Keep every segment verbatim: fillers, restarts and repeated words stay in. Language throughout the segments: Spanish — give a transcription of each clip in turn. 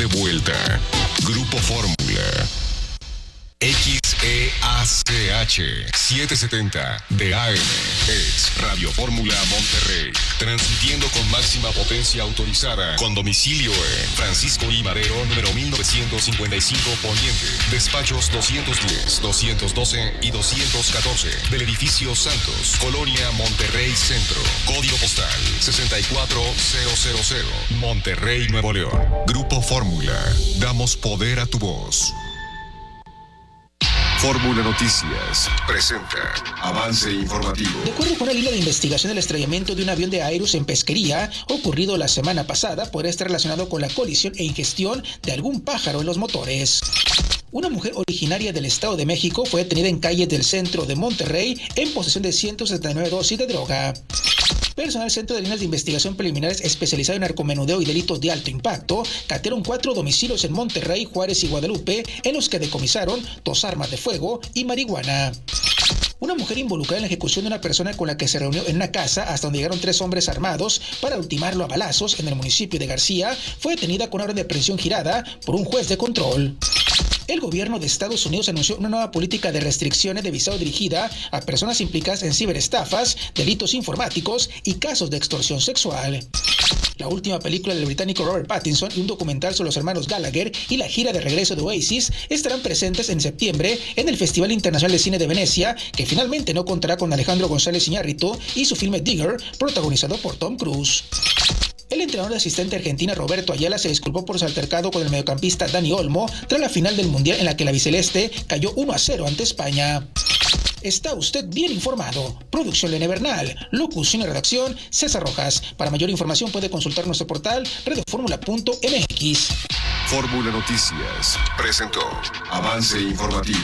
de vuelta. Grupo Fórmula. X E A C H setecientos setenta de A M es Radio Fórmula Monterrey, transmitiendo con máxima potencia autorizada, con domicilio en Francisco I. Madero, número mil novecientos cincuenta y cinco Poniente, despachos doscientos diez, doscientos doce y doscientos catorce, del edificio Santos, Colonia Monterrey Centro, código postal sesenta y cuatro mil, Monterrey, Nuevo León. Grupo Fórmula, damos poder a tu voz. Fórmula Noticias presenta avance informativo. De acuerdo con una línea de investigación, el estrellamiento de un avión de Aerus en Pesquería, ocurrido la semana pasada, podría estar relacionado con la colisión e ingestión de algún pájaro en los motores. Una mujer originaria del Estado de México fue detenida en calles del centro de Monterrey en posesión de ciento setenta y nueve dosis de droga. Personal del Centro de Líneas de Investigación Preliminares especializado en narcomenudeo y delitos de alto impacto catearon cuatro domicilios en Monterrey, Juárez y Guadalupe, en los que decomisaron dos armas de fuego y marihuana. Una mujer involucrada en la ejecución de una persona con la que se reunió en una casa hasta donde llegaron tres hombres armados para ultimarlo a balazos en el municipio de García fue detenida con orden de aprehensión girada por un juez de control. El gobierno de Estados Unidos anunció una nueva política de restricciones de visado dirigida a personas implicadas en ciberestafas, delitos informáticos y casos de extorsión sexual. La última película del británico Robert Pattinson y un documental sobre los hermanos Gallagher y la gira de regreso de Oasis estarán presentes en septiembre en el Festival Internacional de Cine de Venecia, que finalmente no contará con Alejandro González Iñárritu y su filme Digger, protagonizado por Tom Cruise. El entrenador de asistente argentina Roberto Ayala se disculpó por su altercado con el mediocampista Dani Olmo tras la final del Mundial en la que la albiceleste cayó uno a cero ante España. Está usted bien informado. Producción Lene Bernal, locución y redacción César Rojas. Para mayor información puede consultar nuestro portal radioformula punto m x. Fórmula Noticias presentó avance informativo.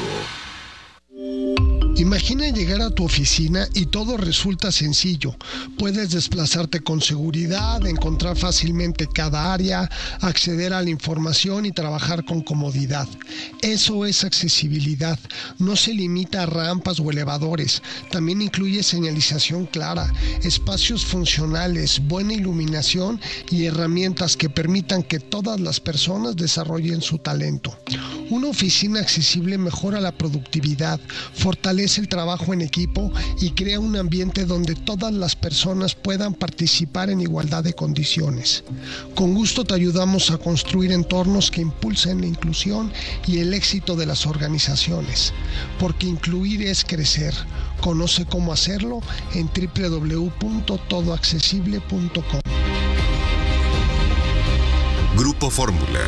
Imagina llegar a tu oficina y todo resulta sencillo. Puedes desplazarte con seguridad, encontrar fácilmente cada área, acceder a la información y trabajar con comodidad. Eso es accesibilidad. No se limita a rampas o elevadores. También incluye señalización clara, espacios funcionales, buena iluminación y herramientas que permitan que todas las personas desarrollen su talento. Una oficina accesible mejora la productividad, fortalece el trabajo en equipo y crea un ambiente donde todas las personas puedan participar en igualdad de condiciones. Con gusto te ayudamos a construir entornos que impulsen la inclusión y el éxito de las organizaciones, porque incluir es crecer. Conoce cómo hacerlo en doble u doble u doble u punto todo accesible punto com. Grupo Fórmula.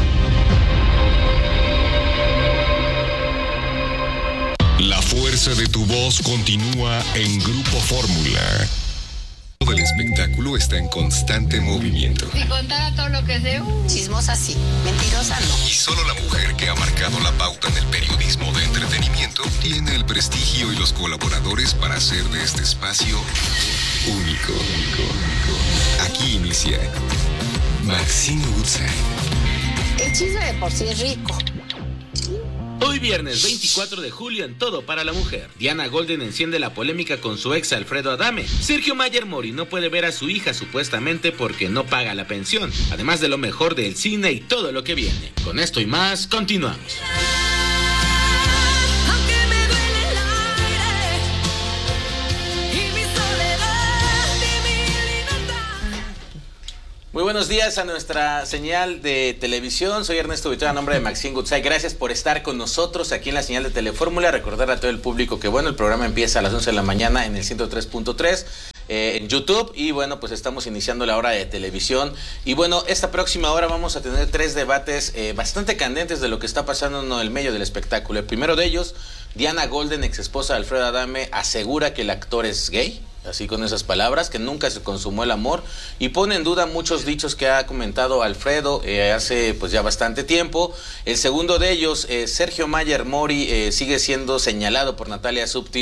La fuerza de tu voz continúa en Grupo Fórmula. Todo el espectáculo está en constante movimiento. Si contara todo lo que sé, uh. Chismosa sí, mentirosa no. Y solo la mujer que ha marcado la pauta en el periodismo de entretenimiento tiene el prestigio y los colaboradores para hacer de este espacio único. único, único. Aquí inicia Maxine Goodside. El chisme de por sí es rico. Hoy viernes veinticuatro de julio en Todo para la Mujer, Diana Golden enciende la polémica con su ex Alfredo Adame. Sergio Mayer Mori no puede ver a su hija supuestamente porque no paga la pensión, además de lo mejor del cine y todo lo que viene. Con esto y más, continuamos. Muy buenos días a nuestra señal de televisión. Soy Ernesto Vitor, a nombre de Maxine Goodside. Gracias por estar con nosotros aquí en la señal de Telefórmula. Recordar a todo el público que, bueno, el programa empieza a las once de la mañana en el ciento tres punto tres eh, en YouTube. Y, bueno, pues estamos iniciando la hora de televisión. Y, bueno, esta próxima hora vamos a tener tres debates eh, bastante candentes de lo que está pasando en el medio del espectáculo. El primero de ellos, Diana Golden, ex esposa de Alfredo Adame, asegura que el actor es gay. Así con esas palabras, que nunca se consumó el amor, y pone en duda muchos dichos que ha comentado Alfredo eh, hace pues ya bastante tiempo. El segundo de ellos, eh, Sergio Mayer Mori, eh, sigue siendo señalado por Natalia Subtil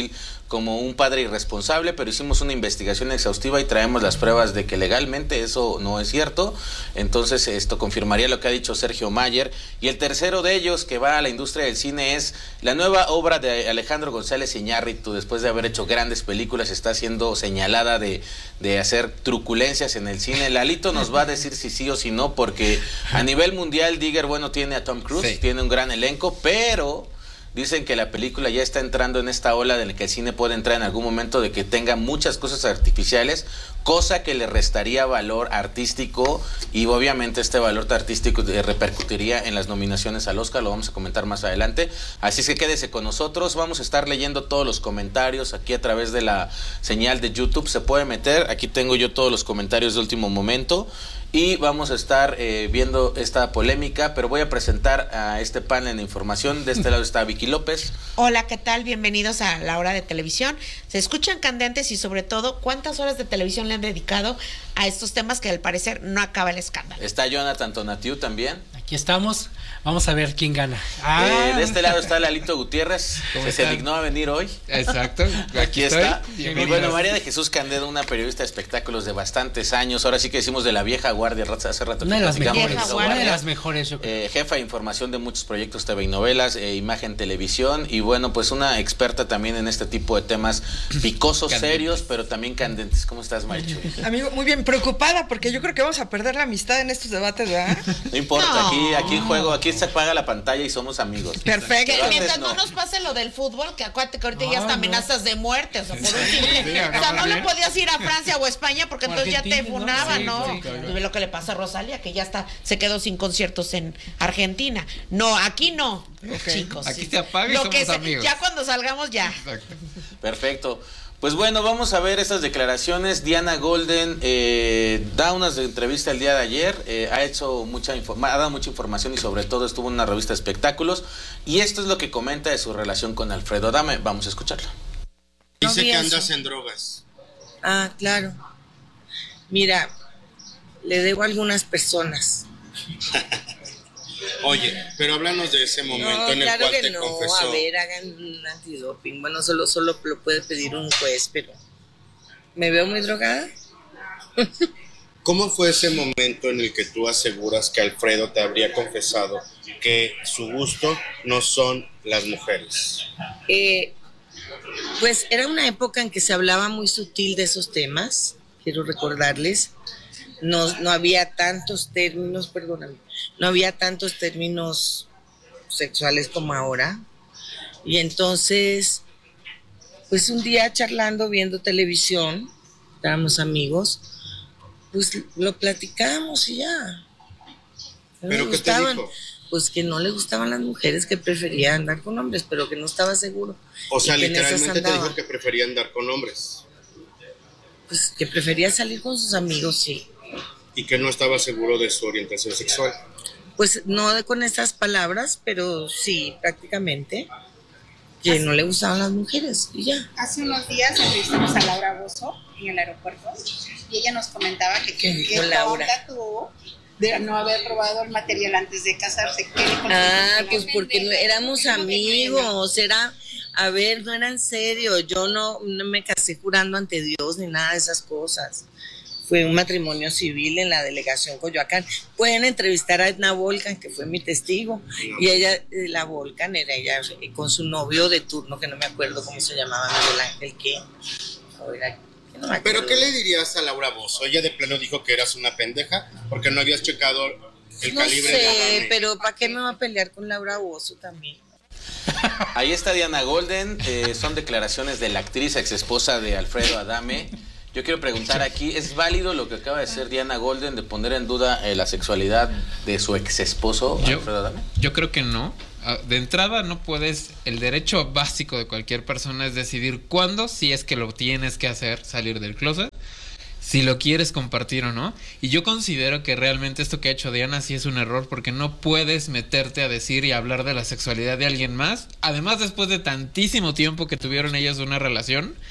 como un padre irresponsable, pero hicimos una investigación exhaustiva y traemos las pruebas de que legalmente eso no es cierto. Entonces esto confirmaría lo que ha dicho Sergio Mayer. Y el tercero de ellos que va a la industria del cine es la nueva obra de Alejandro González Iñárritu. Después de haber hecho grandes películas, está siendo señalada de, de hacer truculencias en el cine. Lalito nos va a decir si sí o si no, porque a nivel mundial Digger, bueno, tiene a Tom Cruise, sí, tiene un gran elenco, pero dicen que la película ya está entrando en esta ola de la que el cine puede entrar en algún momento, de que tenga muchas cosas artificiales, cosa que le restaría valor artístico, y obviamente este valor artístico repercutiría en las nominaciones al Oscar. Lo vamos a comentar más adelante, así es que quédese con nosotros. Vamos a estar leyendo todos los comentarios aquí a través de la señal de YouTube. Se puede meter, aquí tengo yo todos los comentarios de último momento, y vamos a estar eh, viendo esta polémica, pero voy a presentar a este panel de información. De este lado está Vicky López. Hola, ¿qué tal? Bienvenidos a la hora de televisión. Se escuchan candentes y sobre todo, ¿cuántas horas de televisión le han dedicado a estos temas que al parecer no acaba el escándalo? Está Jonathan Tonatiu también. Aquí estamos, vamos a ver quién gana. Ah. Eh, de este lado está Lalito Gutiérrez, que se dignó a venir hoy. Exacto, aquí, aquí está. Bienvenidos. Y bueno, María de Jesús Candedo, una periodista de espectáculos de bastantes años, ahora sí que decimos de la vieja guardia, hace rato una que de las platicamos mejores, de una de las mejores, yo creo. Eh, jefa de información de muchos proyectos T V y novelas, eh, imagen, televisión, y bueno, pues una experta también en este tipo de temas picosos, serios, pero también candentes. ¿Cómo estás, Marichu? Amigo, muy bien, preocupada porque yo creo que vamos a perder la amistad en estos debates, ¿verdad? No importa, no. aquí aquí juego, aquí se apaga la pantalla y somos amigos. Perfecto. Que mientras no. no nos pase lo del fútbol, que acuérdate que ahorita no, ya hasta no. amenazas de muerte, o sea, por un simple, sí, o sea, no le podías ir a Francia o España porque entonces ya te funaban, ¿no? Sí, ¿no? Sí, claro. Y ve lo que le pasa a Rosalía, que ya está, se quedó sin conciertos en Argentina. No, aquí no, okay. chicos. Aquí se apaga y lo somos que se, amigos. Ya cuando salgamos ya. Exacto. Perfecto. Pues bueno, vamos a ver estas declaraciones. Diana Golden eh, da unas entrevistas el día de ayer, eh, ha hecho mucha informa- ha dado mucha información y sobre todo estuvo en una revista de espectáculos, y esto es lo que comenta de su relación con Alfredo Adame. Vamos a escucharlo. Dice que andas en drogas. Ah, claro. Mira, le debo a algunas personas. Oye, pero háblanos de ese momento no, en el claro cual que te no. confesó. A ver, hagan un antidoping. Bueno, solo, solo lo puede pedir un juez, pero ¿me veo muy drogada? ¿Cómo fue ese momento en el que tú aseguras que Alfredo te habría confesado que su gusto no son las mujeres? Eh, pues era una época en que se hablaba muy sutil de esos temas, quiero recordarles. No, no había tantos términos, perdóname, no había tantos términos sexuales como ahora. Y entonces, pues un día charlando, viendo televisión, estábamos amigos, pues lo platicamos y ya. No ¿Pero qué te dijo? Pues que no le gustaban las mujeres, que prefería andar con hombres, pero que no estaba seguro. O sea, literalmente te dijo que prefería andar con hombres. Pues que prefería salir con sus amigos, sí. Y que no estaba seguro de su orientación sexual. Pues no con esas palabras, pero sí, prácticamente, que no le gustaban las mujeres y ya. Hace unos días entrevistamos a Laura Bozzo en el aeropuerto y ella nos comentaba que qué onda tuvo de no haber probado el material antes de casarse. Ah, pues porque no, éramos amigos, era, a ver, no era en serio, yo no, no me casé jurando ante Dios ni nada de esas cosas. Fue un matrimonio civil en la delegación Coyoacán. Pueden entrevistar a Edna Volcan, que fue mi testigo, y ella, la Volcan, era ella con su novio de turno, que no me acuerdo cómo se llamaba, Miguel Ángel, ¿qué? Era, no me ¿Pero qué le dirías a Laura Bozzo? Ella de plano dijo que eras una pendeja, porque no habías checado el no calibre sé, de Adame. Pero ¿para qué me va a pelear con Laura Bozzo también? Ahí está Diana Golden, eh, son declaraciones de la actriz ex esposa de Alfredo Adame. Yo quiero preguntar aquí, ¿es válido lo que acaba de hacer Diana Golden de poner en duda eh, la sexualidad de su ex esposo, yo, Alfredo Adame? Yo creo que no. De entrada no puedes, el derecho básico de cualquier persona es decidir cuándo, si es que lo tienes que hacer, salir del closet, si lo quieres compartir o no. Y yo considero que realmente esto que ha hecho Diana sí es un error, porque no puedes meterte a decir y hablar de la sexualidad de alguien más. Además, después de tantísimo tiempo que tuvieron ellos una relación,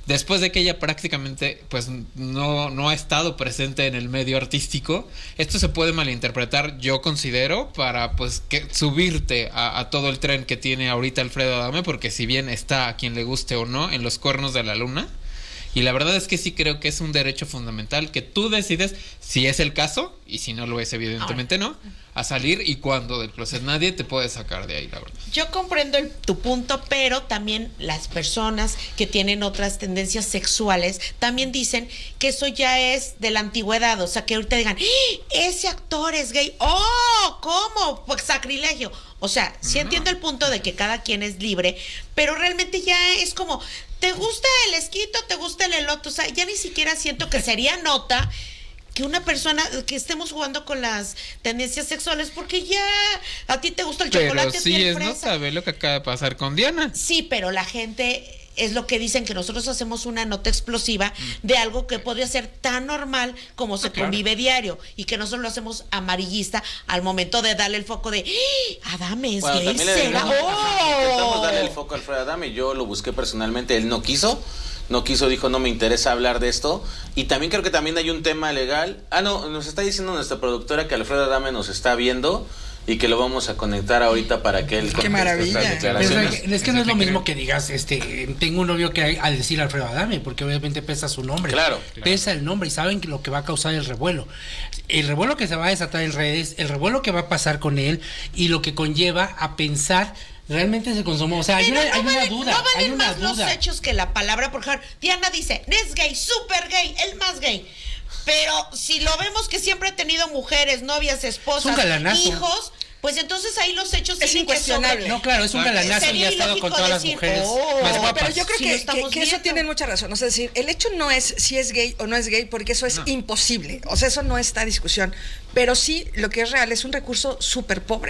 después de que ella prácticamente pues no, no ha estado presente en el medio artístico, esto se puede malinterpretar, yo considero, para pues que subirte a, a todo el tren que tiene ahorita Alfredo Adame, porque si bien está, a quien le guste o no, en los cuernos de la luna, y la verdad es que sí creo que es un derecho fundamental que tú decides si es el caso, y si no lo es evidentemente no, a salir, y cuando del closet nadie te puede sacar de ahí, la verdad. Yo comprendo el, tu punto, pero también las personas que tienen otras tendencias sexuales también dicen que eso ya es de la antigüedad, o sea, que ahorita digan, ¡Ah! Ese actor es gay, ¡oh! ¿Cómo? Pues sacrilegio. O sea, sí entiendo el punto de que cada quien es libre, pero realmente ya es como, ¿te gusta el esquito? ¿Te gusta el elote? O sea, ya ni siquiera siento que sería nota que una persona, que estemos jugando con las tendencias sexuales, porque ya a ti te gusta el pero chocolate. sí es nota, ve lo que acaba de pasar con Diana. Sí, pero la gente... Es lo que dicen, que nosotros hacemos una nota explosiva de algo que podría ser tan normal como se convive diario, y que nosotros lo hacemos amarillista al momento de darle el foco de ¡Ah! Adame es bueno, gay, también ¿será? le ¡Oh! intentamos darle el foco a Alfredo Adame. Yo lo busqué personalmente, él no quiso. No quiso, dijo, no me interesa hablar de esto. Y también creo que también hay un tema legal. Ah, no, nos está diciendo nuestra productora que Alfredo Adame nos está viendo y que lo vamos a conectar ahorita para que él... ¡Qué maravilla! Es, es que no es lo mismo que digas, este, tengo un novio, que al decir Alfredo Adame, porque obviamente pesa su nombre. Claro. Pesa el nombre y saben que lo que va a causar el revuelo. El revuelo que se va a desatar en redes, el revuelo que va a pasar con él y lo que conlleva a pensar... Realmente se consumó, o sea, hay una, no hay una valen, duda. No valen hay una más duda. los hechos que la palabra. Por ejemplo, Diana dice, es gay, súper gay, el más gay. Pero si lo vemos que siempre ha tenido mujeres, novias, esposas, hijos, pues entonces ahí los hechos es incuestionable. No, claro, es un galanazo y ha estado con todas decir, las mujeres oh, más guapas. Pero yo creo si que, que, que eso tienen mucha razón. O sea, es decir, el hecho no es si es gay o no es gay, porque eso es no. imposible. O sea, eso no está a discusión. Pero sí, lo que es real es un recurso súper pobre.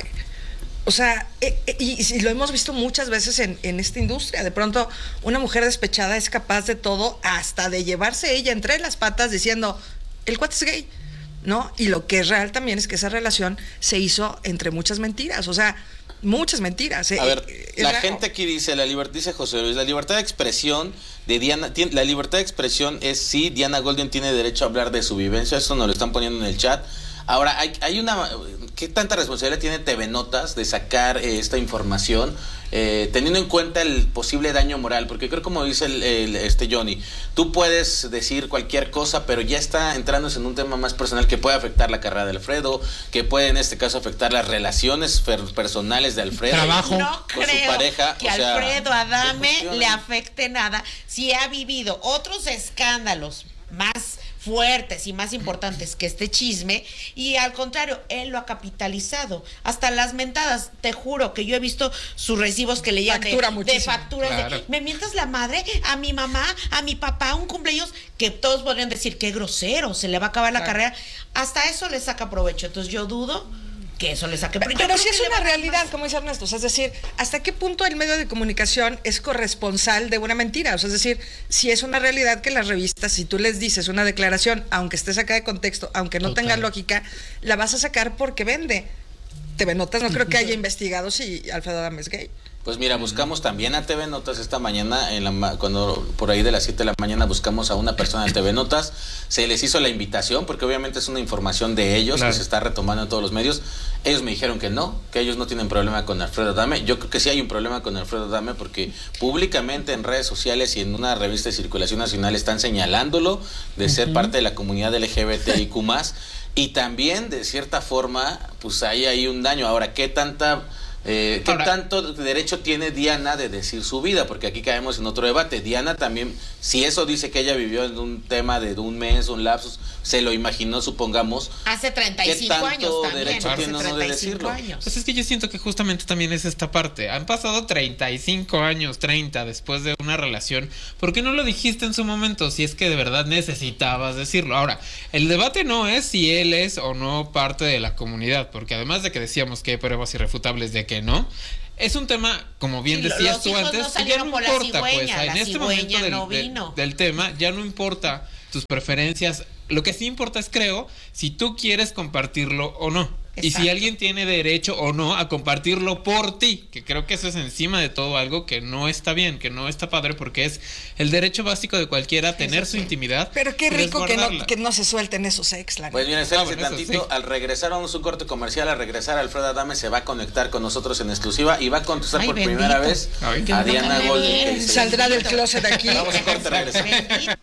O sea, eh, eh, y, y lo hemos visto muchas veces en, en esta industria. De pronto, una mujer despechada es capaz de todo, hasta de llevarse ella entre las patas diciendo, el cuate es gay, ¿no? Y lo que es real también es que esa relación se hizo entre muchas mentiras, o sea, muchas mentiras. A eh, ver, eh, la raro. gente aquí dice, la libertad, dice José Luis, la libertad de expresión de Diana, tiene, la libertad de expresión es sí, Diana Golden tiene derecho a hablar de su vivencia, eso nos lo están poniendo en el chat. Ahora, hay, hay una... ¿Qué tanta responsabilidad tiene T V Notas de sacar eh, esta información, eh, teniendo en cuenta el posible daño moral? Porque creo, como dice el, el, este Johnny, tú puedes decir cualquier cosa, pero ya está entrándose en un tema más personal que puede afectar la carrera de Alfredo, que puede en este caso afectar las relaciones personales de Alfredo. Trabajo. No con creo su pareja, que o sea, Alfredo Adame le afecte nada si ha vivido otros escándalos más fuertes y más importantes que este chisme, y al contrario, él lo ha capitalizado. Hasta las mentadas, te juro que yo he visto sus recibos que le llaman de, de facturas, claro. de, me mientas la madre, a mi mamá, a mi papá, un cumpleaños, que todos podrían decir, qué grosero, se le va a acabar claro. la carrera. Hasta eso le saca provecho. Entonces yo dudo que eso le saque provecho. Pero, pero sí es una realidad, más. Como dice Ernesto, o sea, es decir, ¿hasta qué punto el medio de comunicación es corresponsal de una mentira? O sea, es decir, si es una realidad que las revistas, si tú les dices una declaración, aunque esté sacada de contexto, aunque no Total. tenga lógica, la vas a sacar porque vende. T V Notas no creo que haya investigado si Alfredo Adame es gay. Pues mira, buscamos también a T V Notas esta mañana, en la, cuando por ahí de las siete de la mañana buscamos a una persona de T V Notas, se les hizo la invitación, porque obviamente es una información de ellos, claro. que se está retomando en todos los medios. Ellos me dijeron que no, que ellos no tienen problema con Alfredo Adame. Yo creo que sí hay un problema con Alfredo Adame, porque públicamente en redes sociales y en una revista de circulación nacional están señalándolo de uh-huh. ser parte de la comunidad L G B T I Q más, y también de cierta forma, pues hay ahí un daño. Ahora, ¿qué tanta... Eh, ¿Qué Ahora, tanto derecho tiene Diana de decir su vida? Porque aquí caemos en otro debate. Diana también, si eso dice que ella vivió en un tema de un mes, un lapsus, se lo imaginó, supongamos. Hace treinta y cinco años también. Derecho hace tiene uno de decirlo. Años. Pues es que yo siento que justamente también es esta parte. Han pasado treinta y cinco años, treinta después de una relación. ¿Por qué no lo dijiste en su momento? Si es que de verdad necesitabas decirlo. Ahora, el debate no es si él es o no parte de la comunidad, porque además de que decíamos que hay pruebas irrefutables de que no, es un tema, como bien sí, decías tú antes, no que ya no importa, cigüeña, pues en este momento del, no de, del tema ya no importa tus preferencias. Lo que sí importa es, creo, si tú quieres compartirlo o no. Exacto. Y si alguien tiene derecho o no a compartirlo por ti, que creo que eso es encima de todo algo que no está bien, que no está padre, porque es el derecho básico de cualquiera a tener su intimidad. Pero qué rico que no, que no se suelten esos ex, la Pues miren, espérense Ah, bueno, tantito, eso sí. al regresar a un corte comercial, al regresar Alfredo Adame se va a conectar con nosotros en exclusiva y va a contestar Ay, por bendito. primera vez Ay, a Diana bendito. Golden. que dice- Saldrá del closet aquí. Vamos a corte, regresamos. Bendito.